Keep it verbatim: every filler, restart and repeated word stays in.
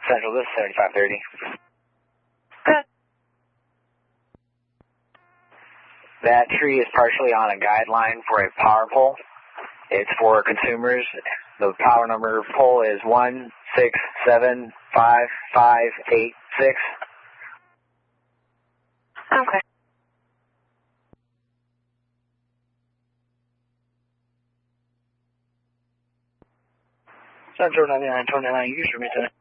Central, this is seventy-five thirty. Good. That tree is partially on a guideline for a power pole. It's for consumers. The power number pole is one six seven five five eight six. Okay. Central ninety-nine twenty-nine, use your midday.